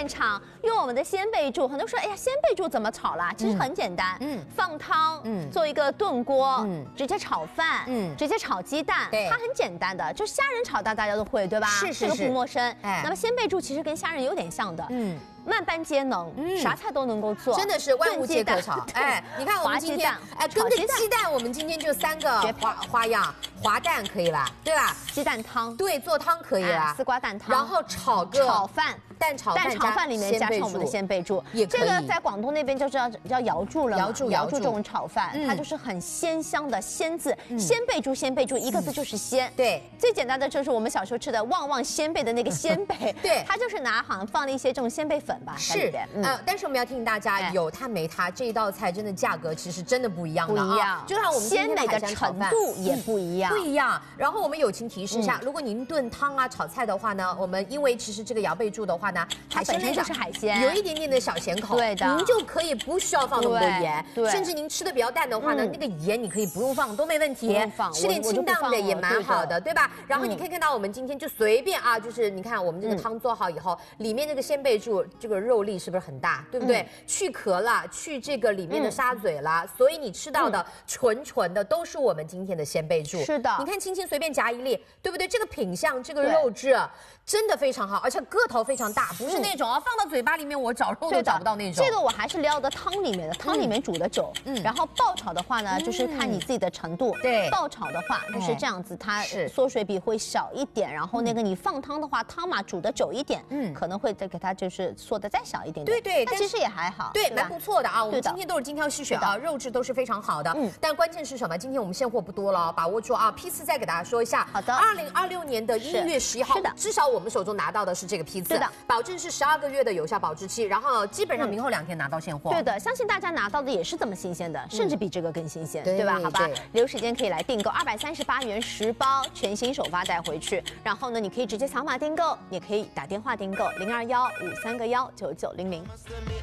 现场用我们的鲜贝柱。很多人说，哎呀，鲜贝柱怎么炒啦？其实很简单，放汤，做一个炖锅，直接炒饭，直接炒鸡蛋，它很简单的，就虾仁炒蛋大家都会，对吧？ 是， 这个不陌生。那么鲜贝柱其实跟虾仁有点像的，万般皆能，啥菜都能够做， 真的是万物皆可炒。哎，你看我们今天，跟个鸡蛋，我们今天就3个花样，滑蛋可以吧？对吧？ 鸡蛋汤， 对，做汤可以啦， 丝瓜蛋汤， 然后炒饭。蛋炒饭里面加上我们的鲜贝柱，也可以。这个在广东那边就叫瑶柱了，瑶柱这种炒饭，它就是很鲜香的鲜字，鲜贝柱，一个字就是鲜。对，最简单的就是我们小时候吃的旺旺仙贝的那个鲜贝，对，它就是好像放了一些这种鲜贝粉吧，是，但是我们要提醒大家，有它没它，这一道菜真的价格其实真的不一样的啊，就像我们鲜美的程度也不一样， 然后我们友情提示一下，如果您炖汤啊、炒菜的话呢，我们因为其实这个瑶贝柱的话。 它本身就是海鲜， 有一点点的小咸口，对的，您就可以不需要放那么多盐，甚至您吃的比较淡的话呢，那个盐你可以不用放，都没问题，吃点清淡的也蛮好的，对吧？然后你可以看到我们今天就随便啊，就是你看我们这个汤做好以后，里面那个鲜贝柱这个肉粒是不是很大，对不对？去壳了，去这个里面的沙嘴了，所以你吃到的纯的都是我们今天的鲜贝柱。是的，你看轻轻随便夹一粒，对不对？这个品相，这个肉质真的非常好，而且个头非常大。不是那种放到嘴巴里面我找肉都找不到那种。这个我还是撩的汤里面的，汤里面煮的久。然后爆炒的话呢，就是看你自己的程度。对，爆炒的话就是这样子，它缩水比会小一点。然后那个你放汤的话，汤嘛煮的久一点，可能会再给它就是缩的再小一点点。对，但其实也还好。对，蛮不错的啊。我们今天都是精挑细选啊，肉质都是非常好的。但关键是什么？今天我们现货不多了，把握住啊！批次再给大家说一下。好的，2026年的1月11号，至少我们手中拿到的是这个批次。是的，保证是12个月的有效保质期，然后基本上明后2天拿到现货。对的，相信大家拿到的也是这么新鲜的，甚至比这个更新鲜，对吧？好吧，留时间可以来订购238元10包，全新首发带回去。然后呢，你可以直接扫码订购，也可以打电话订购0215319900。